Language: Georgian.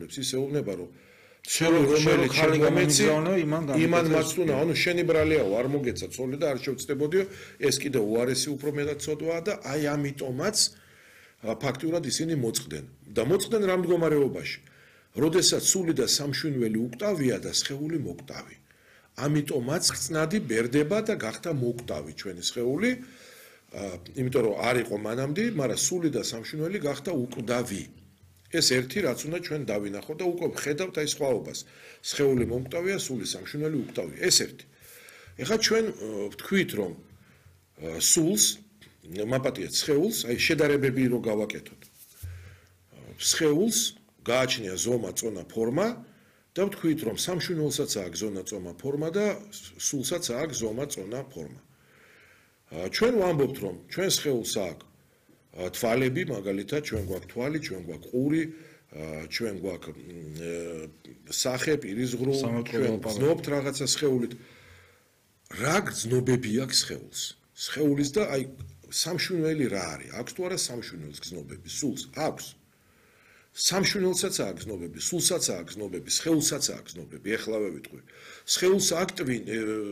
მოგზავნებს, ისეუბნება რომ ცოლი რომელიც შემომეცი იმან მაცუნა, ანუ შენი ბრალიაო არ მოგეცა ცოლი და არ შევწდებოდიო, ეს კიდე უარესი უფრო მეტად ცოდვაა და აი ამიტომაც ფაქტურად ისინი მოწყდნენ. და მოწყდნენ რა მდგომარეობაში? როდესაც სული და სამშვენველი უკტავია და სხეული მოკვდავი. ამიტომაც ხწნადი ბერდება და გახდა მოკვდავი ჩვენი სხეული, იმიტომ რომ არ იყო მანამდე, მაგრამ სული და სამშვენველი გახდა უკვდავი. ეს ერთი რაც უნდა ჩვენ დავინახოთ და უკვე ხედავთ აი სხვაობას. სხეული მომკვდავია, სული სამშვენველი უკტავი. ეს ერთი. ეხლა ჩვენ ვთქვით რომ სულს, მაპატიეთ სხეულს, აი შედარებები რო გავაკეთოთ. სხეულს გააჩნია ზომა, წონა, ფორმა და ვთქვით რომ სამშვენველსაც აქვს ზონა, წონა, ფორმა და სულსაც აქვს ზომა, წონა, ფორმა. ჩვენ ვამბობთ რომ ჩვენ სხეულს აქვს თვალები, მაგალითად, ჩვენ გვაქვს თვალი, ჩვენ გვაქვს ყური, ჩვენ გვაქვს სახე, პირისღრუ, ჩვენ გრძნობთ რაღაცა სხეულით. რა გრძნობები აქვს სხეულს? სხეულის და აი სამშვენველი რა არის? აქვს თუ არა სამშვენველს გრძნობები? სულს აქვს. სამშვენველსაც აქვს გრძნობები, სულსაც აქვს გრძნობები, სხეულსაც აქვს გრძნობები. ეხლავე ვიტყვი. სხეულს აქტივი